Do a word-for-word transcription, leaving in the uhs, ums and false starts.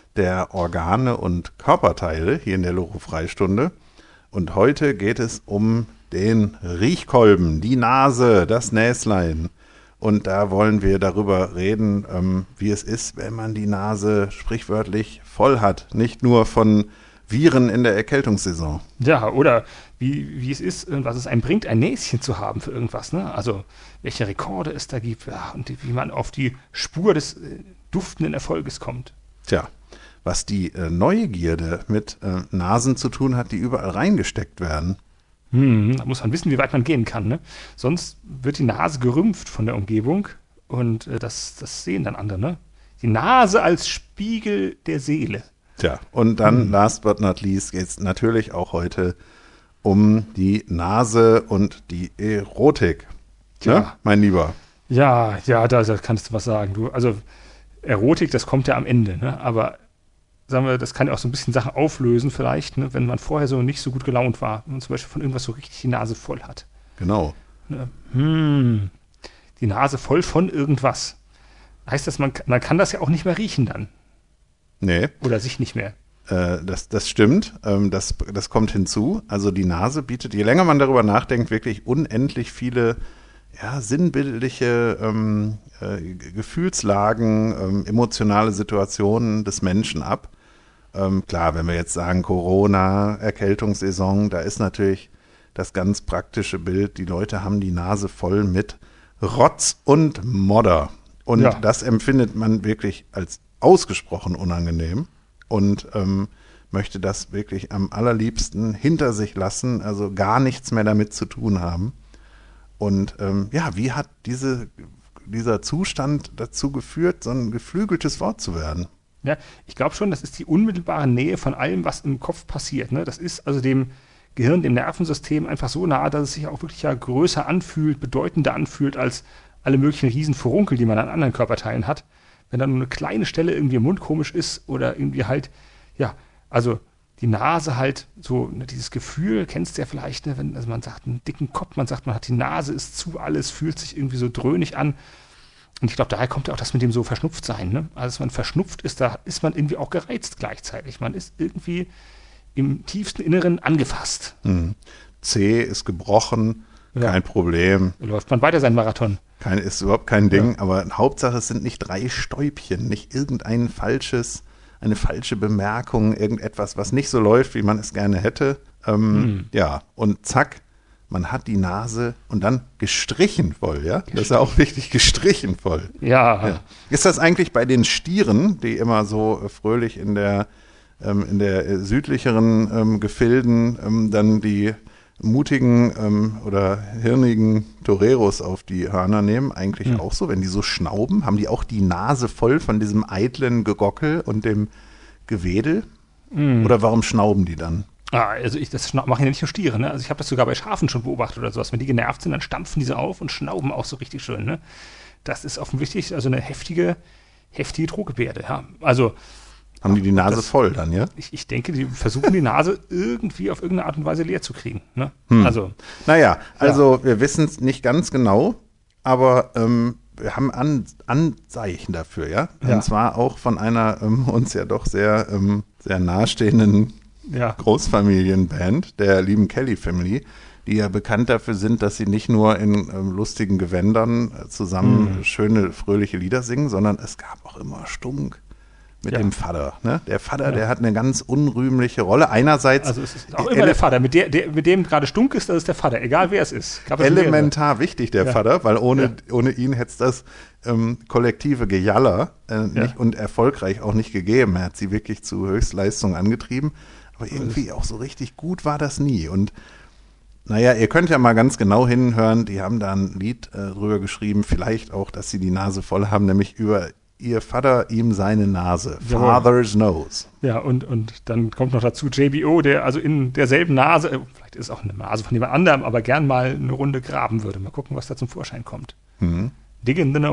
der Organe und Körperteile hier in der Loro-Freistunde. Und heute geht es um den Riechkolben, die Nase, das Näslein. Und da wollen wir darüber reden, ähm, wie es ist, wenn man die Nase sprichwörtlich voll hat. Nicht nur von Viren in der Erkältungssaison. Ja, oder wie, wie es ist, was es einem bringt, ein Näschen zu haben für irgendwas. Ne? Also welche Rekorde es da gibt, ja, und wie man auf die Spur des äh, duftenden Erfolges kommt. Tja, was die äh, Neugierde mit äh, Nasen zu tun hat, die überall reingesteckt werden. Hm, da muss man wissen, wie weit man gehen kann. Ne? Sonst wird die Nase gerümpft von der Umgebung und äh, das, das sehen dann andere. Ne? Die Nase als Spiegel der Seele. Tja, und dann, hm. last but not least, geht es natürlich auch heute um die Nase und die Erotik. Tja, ja, mein Lieber. Ja, ja, da, da kannst du was sagen. Du, also Erotik, das kommt ja am Ende. Ne? Aber sagen wir, das kann ja auch so ein bisschen Sachen auflösen vielleicht, ne? Wenn man vorher so nicht so gut gelaunt war und zum Beispiel von irgendwas so richtig die Nase voll hat. Genau. Ne? Hm, die Nase voll von irgendwas. Heißt das, man, man kann das ja auch nicht mehr riechen dann? Nee. Oder sich nicht mehr. Äh, das, das stimmt. Ähm, das, das kommt hinzu. Also die Nase bietet, je länger man darüber nachdenkt, wirklich unendlich viele ja, sinnbildliche ähm, äh, Gefühlslagen, ähm, emotionale Situationen des Menschen ab. Ähm, klar, wenn wir jetzt sagen Corona, Erkältungssaison, da ist natürlich das ganz praktische Bild, die Leute haben die Nase voll mit Rotz und Modder. Und ja. Das empfindet man wirklich als ausgesprochen unangenehm und ähm, möchte das wirklich am allerliebsten hinter sich lassen, also gar nichts mehr damit zu tun haben. Und ähm, ja, wie hat diese, dieser Zustand dazu geführt, so ein geflügeltes Wort zu werden? Ja, ich glaube schon, das ist die unmittelbare Nähe von allem, was im Kopf passiert. Ne? Das ist also dem Gehirn, dem Nervensystem einfach so nah, dass es sich auch wirklich ja größer anfühlt, bedeutender anfühlt als alle möglichen Riesenfurunkel, die man an anderen Körperteilen hat. Wenn dann nur eine kleine Stelle irgendwie im Mund komisch ist oder irgendwie halt, ja, also die Nase halt so, ne, dieses Gefühl, kennst du ja vielleicht, ne, wenn also man sagt, einen dicken Kopf, man sagt, man hat die Nase, ist zu alles, fühlt sich irgendwie so dröhnig an. Und ich glaube, daher kommt ja auch das mit dem so verschnupft sein. Ne? Also, wenn man verschnupft ist, da ist man irgendwie auch gereizt gleichzeitig. Man ist irgendwie im tiefsten Inneren angefasst. Mhm. Zeh ist gebrochen, ja. Kein Problem. Läuft man weiter seinen Marathon. Kein, ist überhaupt kein Ding, ja. Aber Hauptsache, es sind nicht drei Stäubchen, nicht irgendein falsches, eine falsche Bemerkung, irgendetwas, was nicht so läuft, wie man es gerne hätte. Ähm, mhm. Ja, und zack, man hat die Nase und dann gestrichen voll, ja? Das ist ja auch wichtig, gestrichen voll. Ja. ja. Ist das eigentlich bei den Stieren, die immer so fröhlich in der, ähm, in der südlicheren ähm, Gefilden ähm, dann die mutigen ähm, oder hirnigen Toreros auf die Hörner nehmen, eigentlich mhm. auch so, wenn die so schnauben, haben die auch die Nase voll von diesem eitlen Gegockel und dem Gewedel? Mhm. Oder warum schnauben die dann? Ah, also ich, das machen ja nicht nur Stiere, ne? Also ich habe das sogar bei Schafen schon beobachtet oder sowas. Wenn die genervt sind, dann stampfen die so auf und schnauben auch so richtig schön, ne? Das ist offensichtlich also eine heftige, heftige Drohgebärde, ja. Also haben die die Nase das, voll dann, ja? Ich, ich denke, die versuchen die Nase irgendwie auf irgendeine Art und Weise leer zu kriegen. Ne? Hm. Also, naja, also ja. wir wissen es nicht ganz genau, aber ähm, wir haben An Anzeichen dafür, ja? ja? Und zwar auch von einer ähm, uns ja doch sehr, ähm, sehr nahestehenden ja. Großfamilienband, der lieben Kelly Family, die ja bekannt dafür sind, dass sie nicht nur in ähm, lustigen Gewändern zusammen hm. schöne, fröhliche Lieder singen, sondern es gab auch immer Stunk. Mit ja. dem Vater. Ne? Der Vater, ja. der hat eine ganz unrühmliche Rolle. Einerseits. Also es ist auch immer der Vater. Mit, der, der, mit dem gerade Stunk ist, das ist der Vater. Egal wer es ist. Elementar wichtig, der ja. Vater, weil ohne, ja. ohne ihn hätte es das ähm, kollektive Gejaller äh, nicht, ja. und erfolgreich auch nicht gegeben. Er hat sie wirklich zu Höchstleistung angetrieben. Aber irgendwie auch so richtig gut war das nie. Und naja, ihr könnt ja mal ganz genau hinhören. Die haben da ein Lied äh, drüber geschrieben. Vielleicht auch, dass sie die Nase voll haben, nämlich über ihr Vater ihm seine Nase. Father's Nose. Ja, und, und dann kommt noch dazu J B O, der also in derselben Nase, äh, vielleicht ist es auch eine Nase von jemand anderem, aber gern mal eine Runde graben würde. Mal gucken, was da zum Vorschein kommt. Mhm. Dig in the nose.